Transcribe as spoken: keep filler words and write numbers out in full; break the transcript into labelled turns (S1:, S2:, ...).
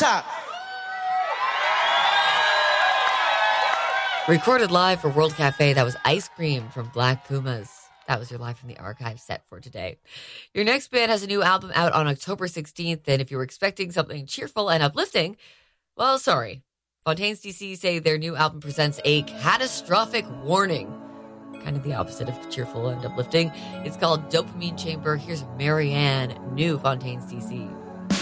S1: top.
S2: Recorded live for World Cafe, that was Ice Cream from Black Pumas. That was your Live from the Archive set for today. Your next band has a new album out on October sixteenth, and if you were expecting something cheerful and uplifting, well, sorry. Fontaines D C say their new album presents a catastrophic warning. Kind of the opposite of cheerful and uplifting. It's called Dopamine Chamber. Here's Marianne, new Fontaines D C.